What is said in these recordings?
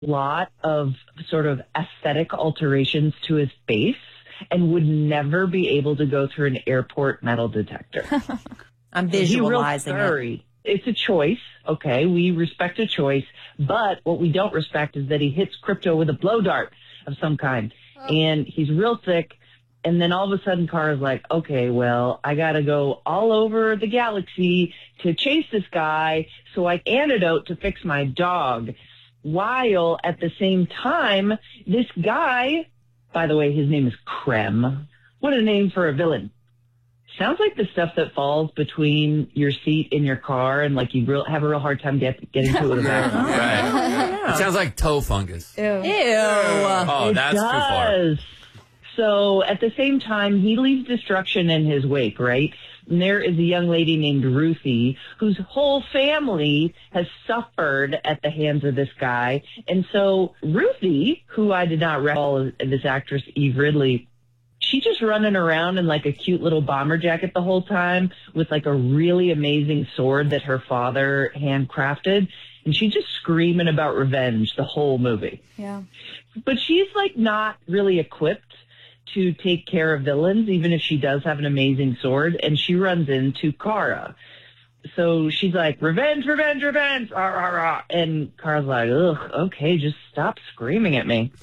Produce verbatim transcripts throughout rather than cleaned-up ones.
lot of sort of aesthetic alterations to his face and would never be able to go through an airport metal detector. I'm visualizing it. It's a choice, okay? We respect a choice, but what we don't respect is that he hits Crypto with a blow dart of some kind, oh. and he's real sick, and then all of a sudden Kara's like, okay, well, I gotta go all over the galaxy to chase this guy so I antidote to fix my dog, while at the same time, this guy, by the way, his name is Krem. What a name for a villain. Sounds like the stuff that falls between your seat in your car and like you real, have a real hard time get, getting to it. With right. Yeah. It sounds like toe fungus. Ew. Ew. Oh, it that's does. too far. So at the same time, he leaves destruction in his wake, right? And there is a young lady named Ruthie whose whole family has suffered at the hands of this guy. And so Ruthie, who I did not recall as this actress Eve Ridley, she's just running around in like a cute little bomber jacket the whole time with like a really amazing sword that her father handcrafted. And she's just screaming about revenge the whole movie. Yeah. But she's like not really equipped to take care of villains, even if she does have an amazing sword. And she runs into Kara. So she's like, revenge, revenge, revenge. Rah, rah, rah. And Kara's like, ugh, okay, just stop screaming at me.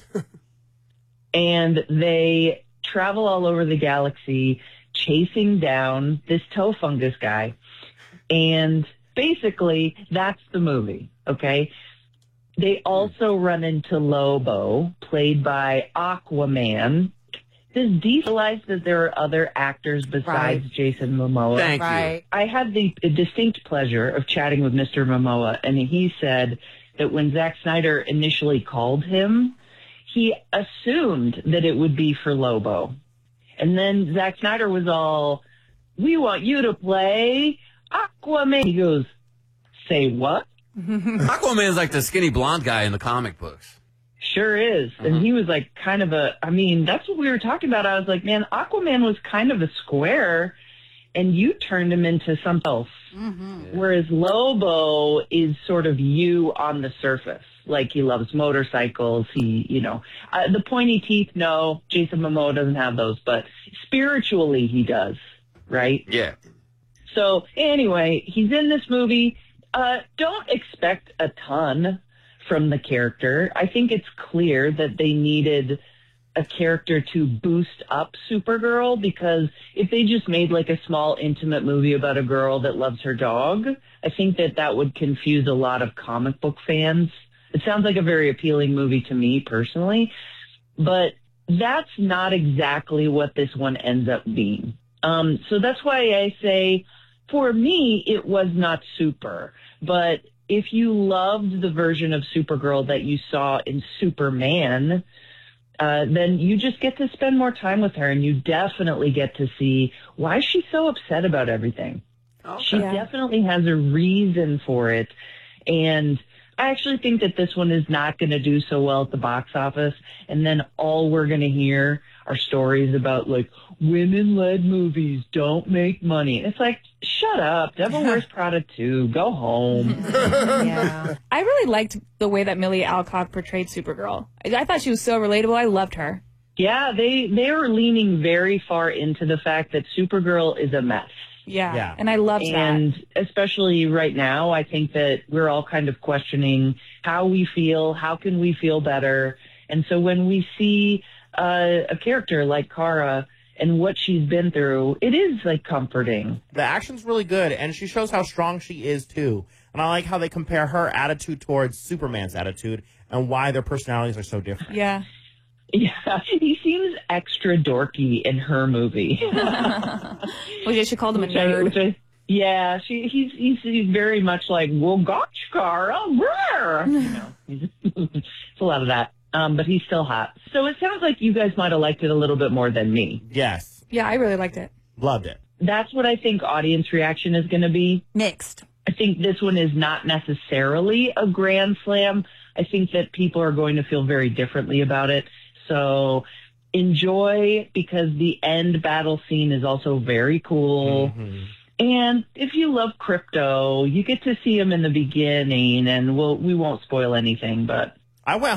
And they travel all over the galaxy chasing down this toe fungus guy. And basically, that's the movie, okay? They also run into Lobo, played by Aquaman. Does D realize that there are other actors besides right. Jason Momoa? Thank right. you. I had the distinct pleasure of chatting with Mister Momoa, and he said that when Zack Snyder initially called him, he assumed that it would be for Lobo. And then Zack Snyder was all, we want you to play Aquaman. He goes, say what? Aquaman's like the skinny blonde guy in the comic books. Sure is. Uh-huh. And he was like kind of a, I mean, that's what we were talking about. I was like, man, Aquaman was kind of a square, and you turned him into something else. Mm-hmm. Yeah. Whereas Lobo is sort of you on the surface. Like, he loves motorcycles. He, you know, uh, the pointy teeth, no, Jason Momoa doesn't have those, but spiritually he does, right? Yeah. So anyway, he's in this movie. Uh, don't expect a ton from the character. I think it's clear that they needed a character to boost up Supergirl, because if they just made like a small intimate movie about a girl that loves her dog, I think that that would confuse a lot of comic book fans. It sounds like a very appealing movie to me personally, but that's not exactly what this one ends up being. Um, so that's why I say, for me, it was not super. But if you loved the version of Supergirl that you saw in Superman, uh, then you just get to spend more time with her, and you definitely get to see why she's so upset about everything. Okay. She yeah. definitely has a reason for it. And I actually think that this one is not going to do so well at the box office. And then all we're going to hear are stories about, like, women-led movies don't make money. It's like, shut up. Devil Wears Prada two. Go home. Yeah. I really liked the way that Millie Alcock portrayed Supergirl. I, I thought she was so relatable. I loved her. Yeah, they, they are leaning very far into the fact that Supergirl is a mess. Yeah, yeah. And I loved and that. And especially right now, I think that we're all kind of questioning how we feel, how can we feel better? And so when we see uh, a character like Kara and what she's been through, it is, like, comforting. The action's really good, and she shows how strong she is, too. And I like how they compare her attitude towards Superman's attitude and why their personalities are so different. Yeah. Yeah, he seems extra dorky in her movie. Well, yeah, she called him a which I, nerd. which I, yeah, she, he's, he's he's very much like, well, gotcha, Kara. You know, it's a lot of that. Um, but he's still hot. So it sounds like you guys might have liked it a little bit more than me. Yes. Yeah, I really liked it. Loved it. That's what I think audience reaction is going to be. Mixed. I think this one is not necessarily a grand slam. I think that people are going to feel very differently about it. So enjoy, because the end battle scene is also very cool. Mm-hmm. And if you love Crypto, you get to see him in the beginning, and we'll, we won't spoil anything, but I went